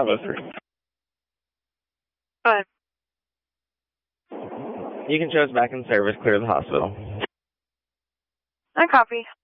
503. Go ahead. You can show us back in service, clear the hospital. I copy.